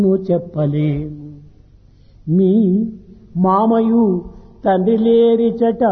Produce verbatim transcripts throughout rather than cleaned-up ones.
చెప్పలేము మీ మామయు తండ్రి లేరిచట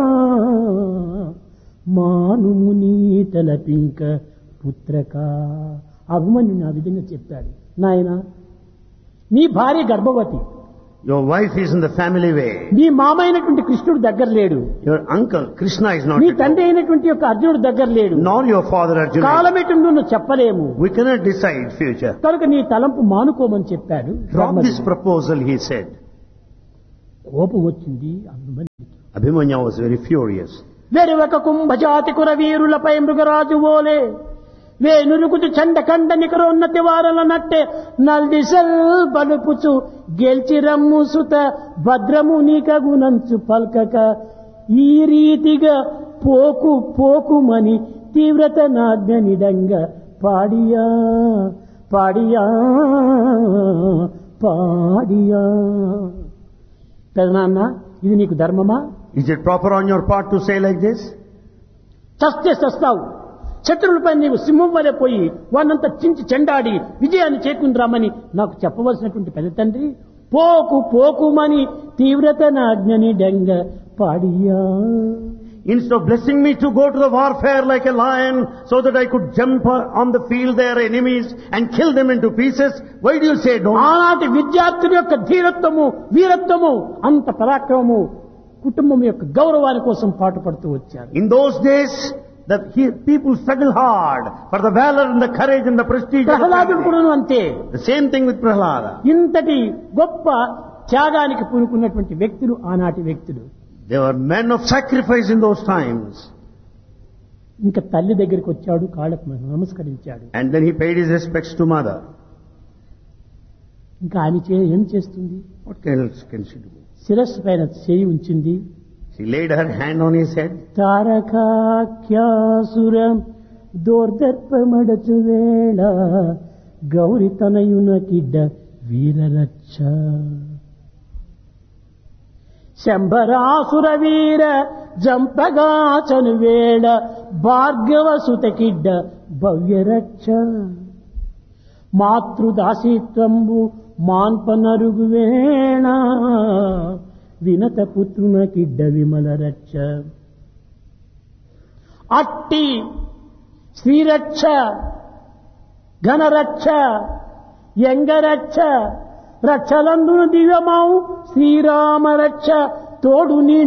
మానుము నీ తలపింక పుత్రక. అభిమన్యుని ఆ విధంగా చెప్పాడు. నాయన, నీ భార్య గర్భవతి, your wife is in the family way, నీ మామ అయినటువంటి కృష్ణుడు దగ్గర లేడు, your uncle Krishna is not నీ at తండ్రి home, అయినటువంటి యొక్క అర్జునుడు దగ్గర లేడు, nor your father Arjuna. కాలమేటం నువ్వు చెప్పలేము, We cannot decide future. కనుక నీ తలంపు మానుకోమని చెప్పాడు. Drop this proposal, he said. కోపం వచ్చింది అభిమన్యుడికి. Abhimanyu was very furious. వెరువక కుంభజాతి కుర వీరులపై మృగరాజు ఓలే వేనురుకుతు చండ కండ నికరోన్నతి వారల నట్టే నల్దిసల్ బలుపుచు గెల్చి రమ్ము సుత భద్రము నీకగునంచు పల్కక ఈ రీతిగా పోకు పోకుమని తీవ్రత నాజ్ఞనిడంగా పాడియా పాడియా పాడియా. పెదనాన్న, ఇది నీకు ధర్మమా? Is it proper on your part to say like this? చస్తే చస్తావు, శత్రువులపై నీవు సింహం వలె పోయి వానంతా చించి చెండాడి విజయాన్ని చేకుందిరామని నాకు చెప్పవలసినటువంటి పెద్ద తండ్రి పోకు పోకుమని తీవ్రత నాజ్ఞని డెంగ పాడియా. Instead of blessing me to go to the warfare like a lion so that I could jump on the field their enemies and kill them into pieces, why do you say don't? ఆనాటి విద్యార్థుల యొక్క ధీరత్వము వీరత్వము అంత పరాక్రమము కుటుంబం యొక్క గౌరవాని కోసం పాటుపడుతూ వచ్చారు. In those days, the he, people struggle hard for the valor and the courage and the prestige of the ప్రహ్లాదుడు family. కూడా అంతే. The same thing with Prahlada. ఇంతటి గొప్ప త్యాగానికి పూనుకున్నటువంటి వ్యక్తులు ఆనాటి వ్యక్తులు. They were men of sacrifice in those times. ఇంకా తల్లి దగ్గరికి వచ్చాడు, కాళ్ళకు నమస్కరించాడు. And then he paid his respects to mother. ఇంకా ఆమె చే ఏం చేస్తుంది? What else can she do? శిరస్సు పైన చేయి ఉంచింది. She laid her hand on his head. తారకాఖ్యాసురం దోర్దర్పమడచు వేళ గౌరి తనయునకిడ్డ వీరరచ్చ శంభరాసుర వీర జంపగాచను వేళ భార్గవ సుతకిడ్డ భవ్యరక్ష మాతృదాసీత్వంబు మాన్పనరుగు వేణ వినత పుత్రునకిడ్డ విమల రక్ష. అట్టి శ్రీరక్ష ఘనరక్ష యంగరక్ష రక్షలందును దివ్యమావు శ్రీరామ రక్ష తోడు నీ